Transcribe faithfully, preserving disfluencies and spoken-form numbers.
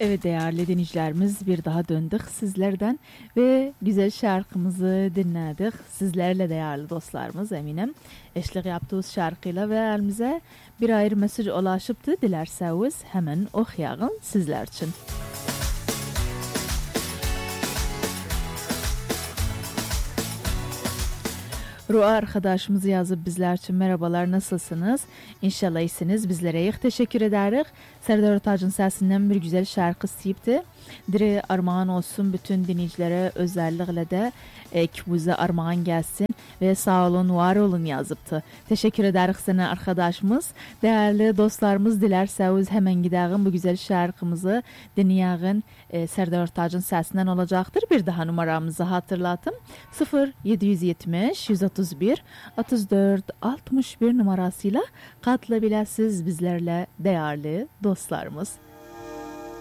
Evet değerli dinleyicilerimiz bir daha döndük sizlerden ve güzel şarkımızı dinledik. Sizlerle değerli dostlarımız eminim eşlik yaptığımız şarkıyla ve elimize bir ayrı mesaj ulaşıptı. Dilerseniz hemen okuyalım sizler için. Ruha arkadaşımız yazıp bizler için merhabalar, nasılsınız? İnşallah iyisiniz. Bizlere ilk teşekkür ederiz. Serdar Ortaç'ın sesinden bir güzel şarkı isteyipti. Dire armağan olsun bütün dinleyicilere, özellikle de ekibimize armağan gelsin ve sağ olun, var olun yazıptı. Teşekkür ederiz sana arkadaşımız. Değerli dostlarımız, dilerseniz hemen gidelim bu güzel şarkımızı dinleyelim. E, Serdar Ortaç'ın sesinden olacaktır. Bir daha numaramızı hatırlatım. sıfır yedi yetmiş yüz otuz bir otuz dört altmış bir numarasıyla katılabilirsiniz bizlerle değerli dostlarımız.